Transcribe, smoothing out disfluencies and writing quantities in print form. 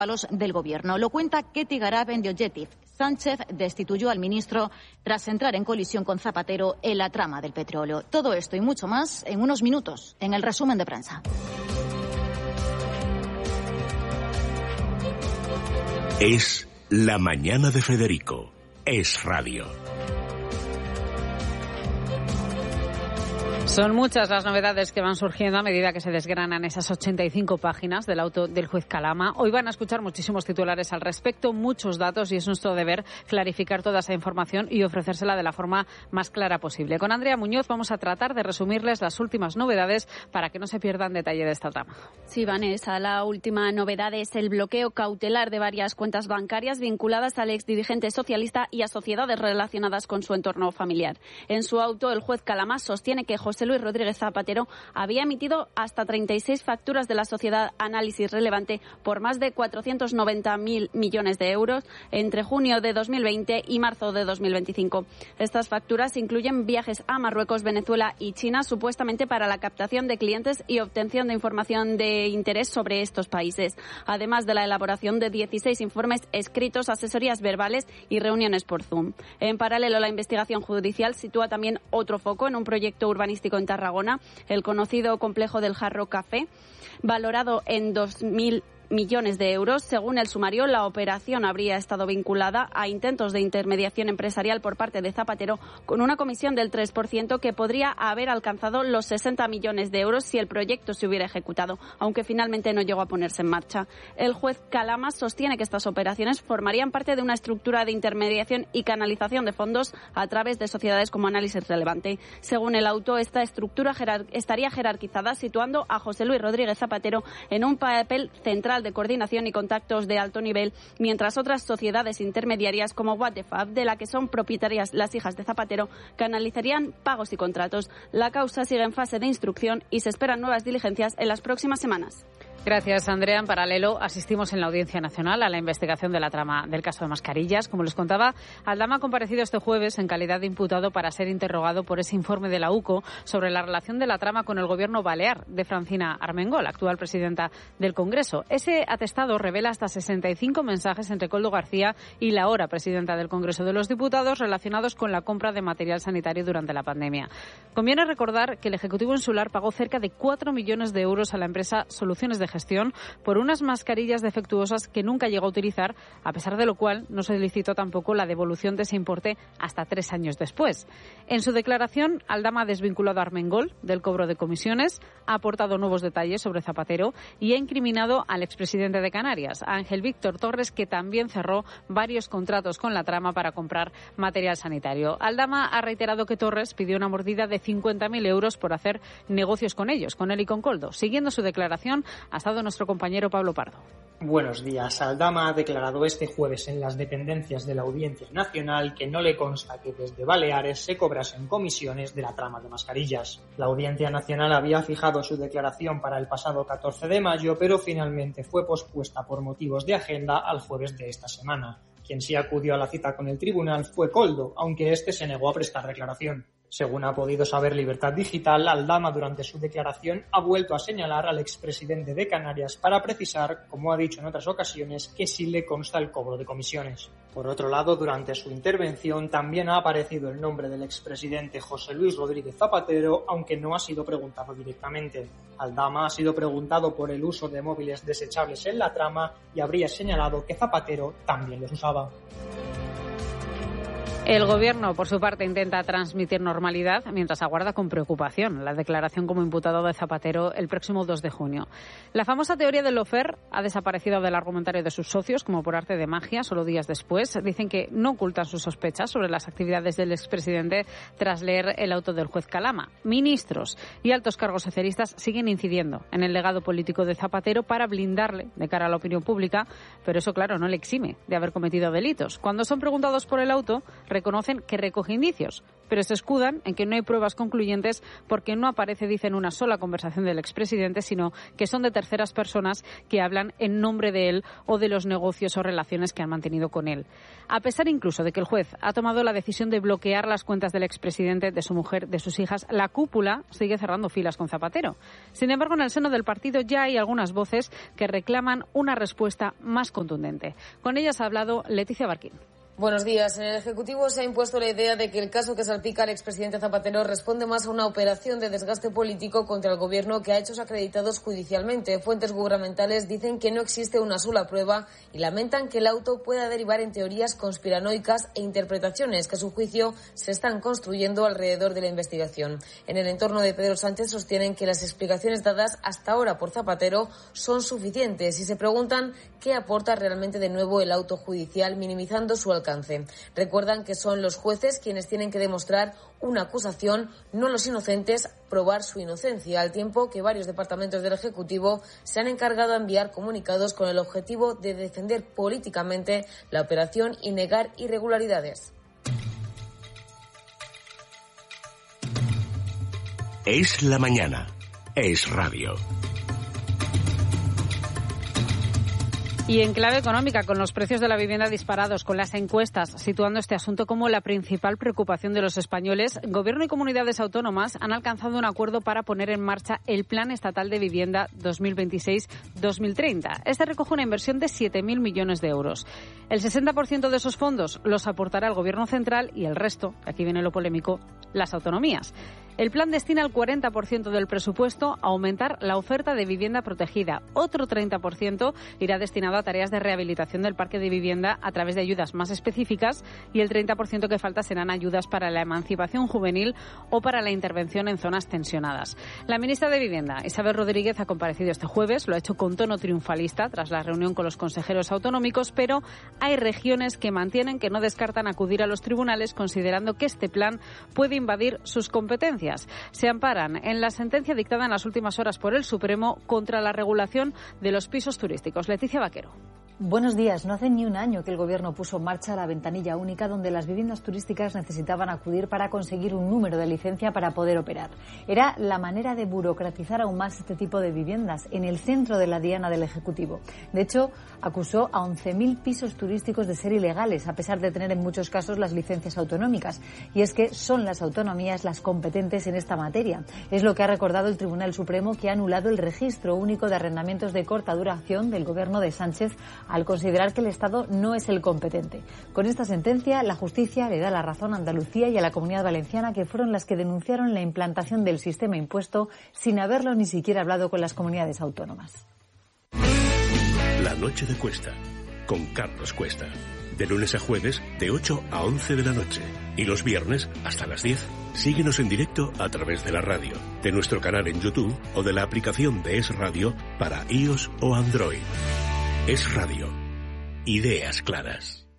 del Gobierno. Lo cuenta Ketty Garab en The Objective. Sánchez destituyó al ministro tras entrar en colisión con Zapatero en la trama del petróleo. Todo esto y mucho más en unos minutos, en el resumen de prensa. Es la mañana de Federico. Es radio. Son muchas las novedades que van surgiendo a medida que se desgranan esas 85 páginas del auto del juez Calama. Hoy van a escuchar muchísimos titulares al respecto, muchos datos, y es nuestro deber clarificar toda esa información y ofrecérsela de la forma más clara posible. Con Andrea Muñoz vamos a tratar de resumirles las últimas novedades para que no se pierdan detalle de esta trama. Sí, Vanessa, la última novedad es el bloqueo cautelar de varias cuentas bancarias vinculadas al exdirigente socialista y a sociedades relacionadas con su entorno familiar. En su auto, el juez Calama sostiene que José Luis Rodríguez Zapatero había emitido hasta 36 facturas de la sociedad Análisis Relevante por más de 490.000 millones de euros entre junio de 2020 y marzo de 2025. Estas facturas incluyen viajes a Marruecos, Venezuela y China, supuestamente para la captación de clientes y obtención de información de interés sobre estos países, además de la elaboración de 16 informes escritos, asesorías verbales y reuniones por Zoom. En paralelo, la investigación judicial sitúa también otro foco en un proyecto urbanístico en Tarragona, el conocido complejo del Jarro Café, valorado en 2.000 millones de euros. Según el sumario, la operación habría estado vinculada a intentos de intermediación empresarial por parte de Zapatero con una comisión del 3% que podría haber alcanzado los 60 millones de euros si el proyecto se hubiera ejecutado, aunque finalmente no llegó a ponerse en marcha. El juez Calama sostiene que estas operaciones formarían parte de una estructura de intermediación y canalización de fondos a través de sociedades como Análisis Relevante. Según el auto, esta estructura estaría jerarquizada, situando a José Luis Rodríguez Zapatero en un papel central de coordinación y contactos de alto nivel, mientras otras sociedades intermediarias como What the Fab, de la que son propietarias las hijas de Zapatero, canalizarían pagos y contratos. La causa sigue en fase de instrucción y se esperan nuevas diligencias en las próximas semanas. Gracias, Andrea. En paralelo, asistimos en la Audiencia Nacional a la investigación de la trama del caso de mascarillas. Como les contaba, Aldama ha comparecido este jueves en calidad de imputado para ser interrogado por ese informe de la UCO sobre la relación de la trama con el gobierno balear de Francina Armengol, actual presidenta del Congreso. Ese atestado revela hasta 65 mensajes entre Koldo García y la ahora presidenta del Congreso de los Diputados relacionados con la compra de material sanitario durante la pandemia. Conviene recordar que el Ejecutivo Insular pagó cerca de 4 millones de euros a la empresa Soluciones de Gestión por unas mascarillas defectuosas que nunca llegó a utilizar, a pesar de lo cual no se licitó tampoco la devolución de ese importe hasta 3 años después. En su declaración, Aldama ha desvinculado a Armengol del cobro de comisiones, ha aportado nuevos detalles sobre Zapatero y ha incriminado al expresidente de Canarias, a Ángel Víctor Torres, que también cerró varios contratos con la trama para comprar material sanitario. Aldama ha reiterado que Torres pidió una mordida de 50.000 euros por hacer negocios con ellos, con él y con Koldo. Siguiendo su declaración, ha estado nuestro compañero Pablo Pardo. Buenos días. Aldama ha declarado este jueves en las dependencias de la Audiencia Nacional que no le consta que desde Baleares se cobrasen comisiones de la trama de mascarillas. La Audiencia Nacional había fijado su declaración para el pasado 14 de mayo, pero finalmente fue pospuesta por motivos de agenda al jueves de esta semana. Quien sí acudió a la cita con el tribunal fue Koldo, aunque este se negó a prestar declaración. Según ha podido saber Libertad Digital, Aldama durante su declaración ha vuelto a señalar al expresidente de Canarias para precisar, como ha dicho en otras ocasiones, que sí le consta el cobro de comisiones. Por otro lado, durante su intervención también ha aparecido el nombre del expresidente José Luis Rodríguez Zapatero, aunque no ha sido preguntado directamente. Aldama ha sido preguntado por el uso de móviles desechables en la trama y habría señalado que Zapatero también los usaba. El Gobierno, por su parte, intenta transmitir normalidad mientras aguarda con preocupación la declaración como imputado de Zapatero el próximo 2 de junio. La famosa teoría del lawfare ha desaparecido del argumentario de sus socios, como por arte de magia, solo días después. Dicen que no ocultan sus sospechas sobre las actividades del expresidente tras leer el auto del juez Calama. Ministros y altos cargos socialistas siguen incidiendo en el legado político de Zapatero para blindarle de cara a la opinión pública, pero eso, claro, no le exime de haber cometido delitos. Cuando son preguntados por el auto, reconocen que recoge indicios, pero se escudan en que no hay pruebas concluyentes porque no aparece, dicen, una sola conversación del expresidente, sino que son de terceras personas que hablan en nombre de él o de los negocios o relaciones que han mantenido con él. A pesar incluso de que el juez ha tomado la decisión de bloquear las cuentas del expresidente, de su mujer, de sus hijas, la cúpula sigue cerrando filas con Zapatero. Sin embargo, en el seno del partido ya hay algunas voces que reclaman una respuesta más contundente. Con ellas ha hablado Leticia Barquín. Buenos días. En el Ejecutivo se ha impuesto la idea de que el caso que salpica al expresidente Zapatero responde más a una operación de desgaste político contra el Gobierno que ha hechos acreditados judicialmente. Fuentes gubernamentales dicen que no existe una sola prueba y lamentan que el auto pueda derivar en teorías conspiranoicas e interpretaciones que, a su juicio, se están construyendo alrededor de la investigación. En el entorno de Pedro Sánchez sostienen que las explicaciones dadas hasta ahora por Zapatero son suficientes y se preguntan qué aporta realmente de nuevo el auto judicial, minimizando su alcance. Recuerdan que son los jueces quienes tienen que demostrar una acusación, no los inocentes probar su inocencia, al tiempo que varios departamentos del Ejecutivo se han encargado de enviar comunicados con el objetivo de defender políticamente la operación y negar irregularidades. Es la mañana. Es radio. Y en clave económica, con los precios de la vivienda disparados, con las encuestas situando este asunto como la principal preocupación de los españoles, Gobierno y comunidades autónomas han alcanzado un acuerdo para poner en marcha el Plan Estatal de Vivienda 2026-2030. Este recoge una inversión de 7.000 millones de euros. El 60% de esos fondos los aportará el Gobierno central y el resto, aquí viene lo polémico, las autonomías. El plan destina el 40% del presupuesto a aumentar la oferta de vivienda protegida. Otro 30% irá destinado a tareas de rehabilitación del parque de vivienda a través de ayudas más específicas y el 30% que falta serán ayudas para la emancipación juvenil o para la intervención en zonas tensionadas. La ministra de Vivienda, Isabel Rodríguez, ha comparecido este jueves, lo ha hecho con tono triunfalista tras la reunión con los consejeros autonómicos, pero hay regiones que mantienen que no descartan acudir a los tribunales considerando que este plan puede invadir sus competencias. Se amparan en la sentencia dictada en las últimas horas por el Supremo contra la regulación de los pisos turísticos. Leticia Vaquero. Buenos días. No hace ni un año que el Gobierno puso en marcha la ventanilla única donde las viviendas turísticas necesitaban acudir para conseguir un número de licencia para poder operar. Era la manera de burocratizar aún más este tipo de viviendas, en el centro de la diana del Ejecutivo. De hecho, acusó a 11.000 pisos turísticos de ser ilegales, a pesar de tener en muchos casos las licencias autonómicas. Y es que son las autonomías las competentes en esta materia. Es lo que ha recordado el Tribunal Supremo, que ha anulado el registro único de arrendamientos de corta duración del Gobierno de Sánchez al considerar que el Estado no es el competente. Con esta sentencia, la justicia le da la razón a Andalucía y a la Comunidad Valenciana, que fueron las que denunciaron la implantación del sistema impuesto sin haberlo ni siquiera hablado con las comunidades autónomas. La noche de Cuesta, con Carlos Cuesta. De lunes a jueves, de 8 a 11 de la noche. Y los viernes, hasta las 10. Síguenos en directo a través de la radio, de nuestro canal en YouTube o de la aplicación de Es Radio para iOS o Android. Es Radio. Ideas claras.